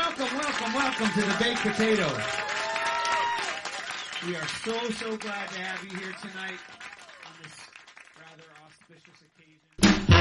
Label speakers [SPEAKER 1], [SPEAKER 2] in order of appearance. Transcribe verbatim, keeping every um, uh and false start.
[SPEAKER 1] welcome, welcome, welcome to the Baked Potato. We are so, so glad to have you here tonight on this rather auspicious occasion.